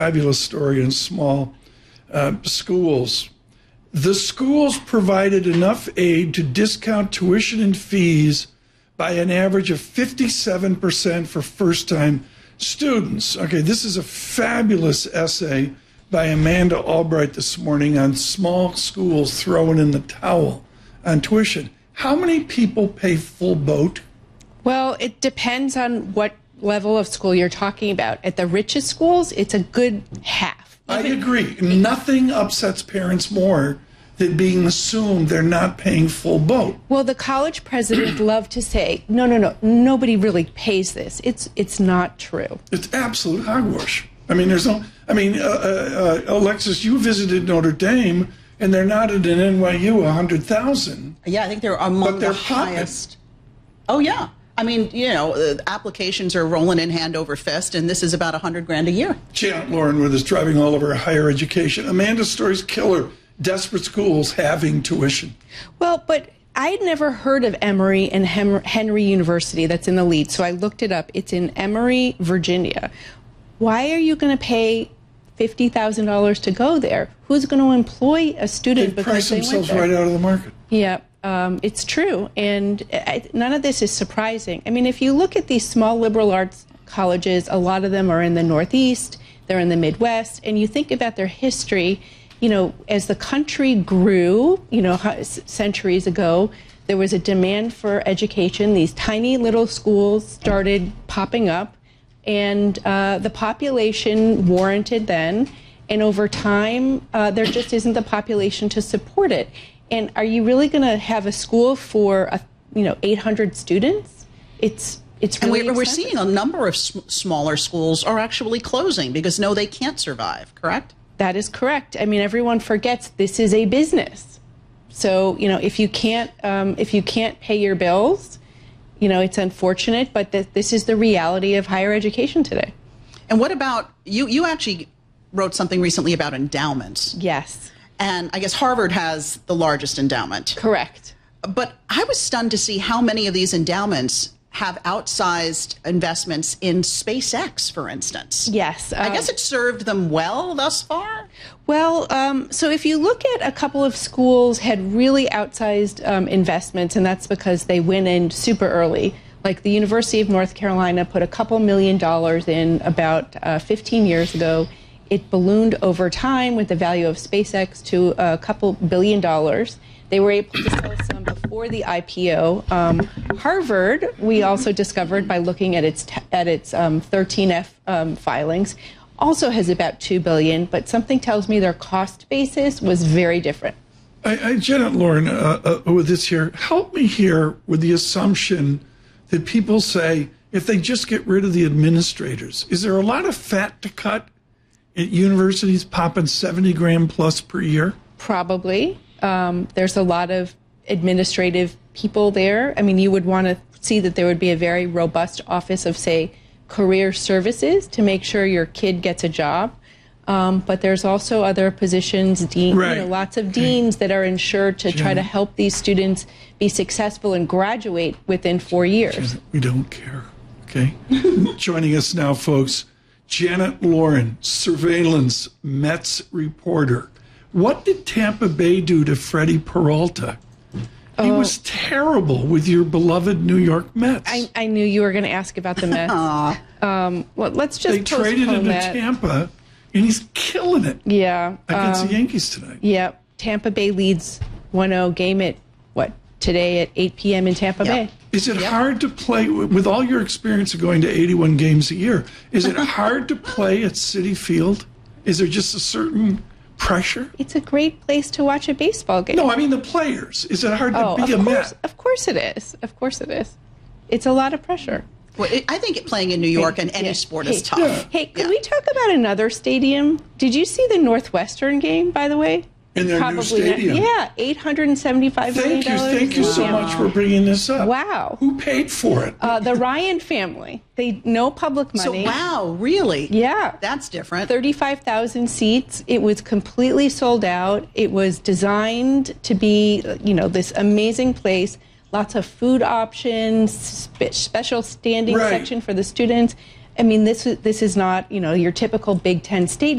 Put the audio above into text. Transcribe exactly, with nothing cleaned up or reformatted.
fabulous story in small uh, schools. The schools provided enough aid to discount tuition and fees by an average of fifty-seven percent for first-time students. Okay, this is a fabulous essay by Amanda Albright this morning on small schools throwing in the towel on tuition. How many people pay full boat? Well, it depends on what level of school you're talking about. At the richest schools, it's a good half. I agree. Nothing upsets parents more than being assumed they're not paying full boat. Well, the college presidents love to say, no, no, no, nobody really pays this. It's it's not true. It's absolute hogwash. I mean, there's no, I mean, uh, uh, Alexis, you visited Notre Dame, and they're not at an N Y U one hundred thousand. Yeah, I think they're among they're the highest. Oh, yeah. I mean, you know, uh, applications are rolling in hand over fist, and this is about one hundred grand a year. Janet Lauren with us, driving all over higher education. Amanda's story's killer. Desperate schools having tuition. Well, but I had never heard of Emory and Hem Henry University that's in the lead, so I looked it up. It's in Emory, Virginia. Why are you going to pay fifty thousand dollars to go there? Who's going to employ a student they because price they themselves went there? right out of the market. Yeah, um, it's true. And I, none of this is surprising. I mean, if you look at these small liberal arts colleges, a lot of them are in the Northeast, they're in the Midwest, and you think about their history, you know, as the country grew, you know, centuries ago, there was a demand for education. These tiny little schools started popping up, and uh, the population warranted then. And over time, uh, there just isn't the population to support it. And are you really going to have a school for, a, you know, eight hundred students? It's it's really and we're, we're expensive. seeing a number of sm smaller schools are actually closing because no, they can't survive. Correct? That is correct. I mean, everyone forgets this is a business. So, you know, if you can't um, if you can't pay your bills, you know, it's unfortunate, but th this is the reality of higher education today. And what about you? You actually wrote something recently about endowments. Yes. And I guess Harvard has the largest endowment. Correct. But I was stunned to see how many of these endowments have outsized investments in SpaceX, for instance. Yes. I um, guess it served them well thus far. Well, um, so if you look at a couple of schools had really outsized um, investments, and that's because they went in super early. Like the University of North Carolina put a couple million dollars in about uh, fifteen years ago. It ballooned over time with the value of SpaceX to a couple billion dollars. They were able to sell some before the I P O. Um, Harvard, we also discovered by looking at its at its um, thirteen F um, filings, also has about two billion dollars, but something tells me their cost basis was very different. I, I, Janet Lauren, uh, uh, with this here, help me here with the assumption that people say if they just get rid of the administrators, is there a lot of fat to cut at universities popping seventy grand plus per year? Probably. Um, there's a lot of administrative people there. I mean, you would want to see that there would be a very robust office of, say, career services to make sure your kid gets a job. Um, but there's also other positions, dean, right. you know, lots of deans that are insured to try to help these students be successful and graduate within four years. Janet, we don't care, okay? Joining us now, folks, Janet Lauren, surveillance Mets reporter. What did Tampa Bay do to Freddie Peralta? He oh. was terrible with your beloved New York Mets. I, I knew you were going to ask about the Mets. um, well, let's just They traded him to that. Tampa, and he's killing it Yeah. against um, the Yankees tonight. Yeah. Tampa Bay leads one oh game at, what, today at eight p m in Tampa Yeah. Bay. Is it Yep. hard to play, with all your experience of going to eighty-one games a year, is it hard to play at Citi Field? Is there just a certain pressure? It's a great place to watch a baseball game. No, I mean the players. Is it hard to oh, be a of course, Met? of course it is. Of course it is. It's a lot of pressure. Well, it, I think playing in New York and any Yeah. sport hey, is tough. Yeah. Hey, could Yeah. we talk about another stadium? Did you see the Northwestern game, by the way? In their new Probably not. stadium. Yeah, eight hundred seventy-five million Thank you. dollars. Thank you so Yeah. much for bringing this up. Wow. Who paid for it? Uh, the Ryan family. They no public So, money. wow, really? Yeah. That's different. thirty-five thousand seats. It was completely sold out. It was designed to be, you know, this amazing place. Lots of food options, spe special standing Right. section for the students. I mean, this this is not, you know, your typical Big Ten stadium.